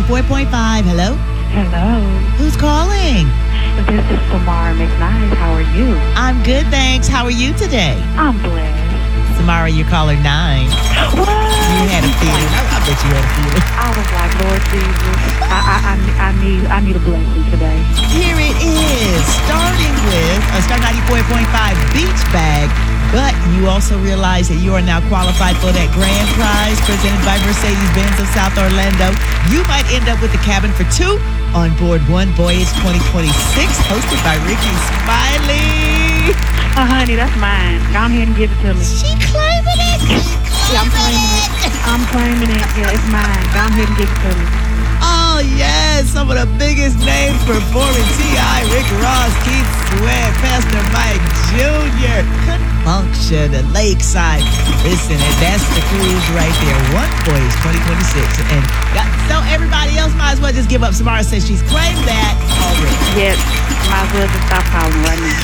94.5. Hello? Hello. Who's calling? This is Samara McKnight. How are you? I'm good, thanks. How are you today? I'm blessed. Samara, you're caller 9. What? You had a feeling. I bet you had a feeling. I was like, Lord Jesus, I need a blessing today. Here it is, starting with a Star 94.5 beach bag. But you also realize that you are now qualified for that grand prize presented by Mercedes-Benz of South Orlando. You might end up with the cabin for 2 on board One Voyage 2026, hosted by Ricky Smiley. Oh, honey, that's mine. Go ahead and give it to me. She claiming it. Yeah, I'm claiming it. I'm claiming it. Yeah, it's mine. Go ahead and give it to me. Oh, yes, some of the biggest names performing. T.I., Rick Ross, Keith Sweat, Pastor Mike Jr., Function, the Lakeside. Listen, and that's the cruise right there. One Voyage 2026. And so everybody else might as well just give up. Samara says she's claimed that already. Yes, might as well just stop calling right now.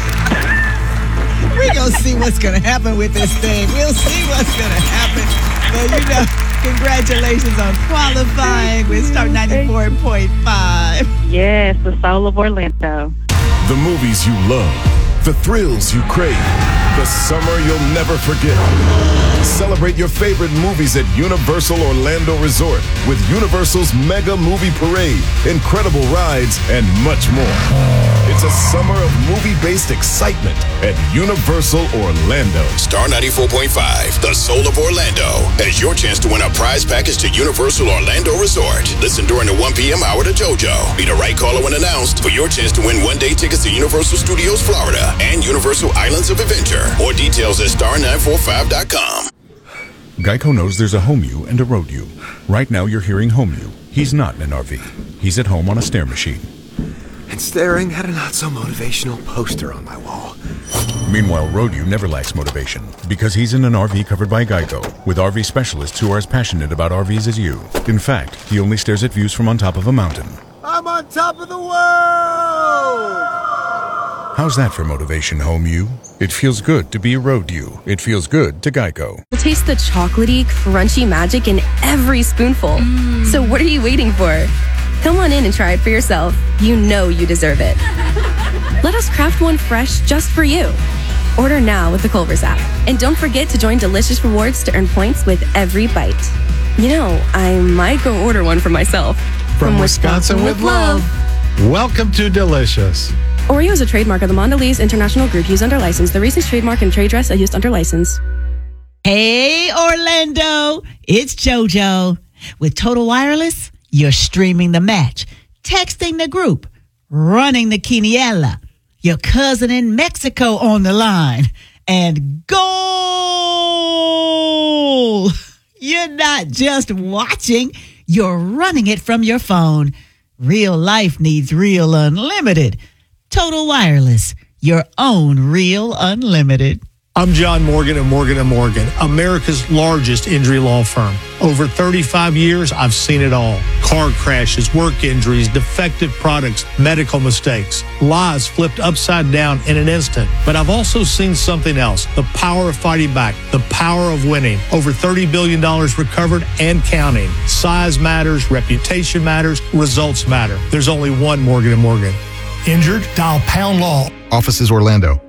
We're going to see what's going to happen with this thing. We'll see what's going to happen. But, congratulations on qualifying with Star 94.5. Yes, the soul of Orlando. The movies you love, the thrills you crave, the summer you'll never forget. Celebrate your favorite movies at Universal Orlando Resort with Universal's Mega Movie Parade, incredible rides, and much more. It's a summer of movie-based excitement at Universal Orlando. Star 94.5, the soul of Orlando, has your chance to win a prize package to Universal Orlando Resort. Listen during the 1 p.m. hour to JoJo. Be the right caller when announced for your chance to win one-day tickets to Universal Studios Florida and Universal Islands of Adventure. More details at star945.com. Geico knows there's a home you and a road you. Right now you're hearing home you. He's not in an RV. He's at home on a stair machine. And staring at a not-so-motivational poster on my wall. Meanwhile, Road-U never lacks motivation because he's in an RV covered by Geico with RV specialists who are as passionate about RVs as you. In fact, he only stares at views from on top of a mountain. I'm on top of the world! How's that for motivation, home you? It feels good to be a Road-U. It feels good to Geico. Taste the chocolatey, crunchy magic in every spoonful. So what are you waiting for? Come on in and try it for yourself. You know you deserve it. Let us craft one fresh just for you. Order now with the Culver's app. And don't forget to join Delicious Rewards to earn points with every bite. You know, I might go order one for myself. From Wisconsin with love. Welcome to Delicious. Oreo is a trademark of the Mondelez International Group used under license. The Reese's trademark and trade dress are used under license. Hey, Orlando. It's JoJo. With Total Wireless, you're streaming the match, texting the group, running the quiniela, your cousin in Mexico on the line, and goal! You're not just watching, you're running it from your phone. Real life needs Real Unlimited. Total Wireless, your own Real Unlimited. I'm John Morgan of Morgan & Morgan, America's largest injury law firm. Over 35 years, I've seen it all. Car crashes, work injuries, defective products, medical mistakes, lives flipped upside down in an instant. But I've also seen something else, the power of fighting back, the power of winning. Over $30 billion recovered and counting. Size matters, reputation matters, results matter. There's only one Morgan & Morgan. Injured? Dial #law. Offices Orlando.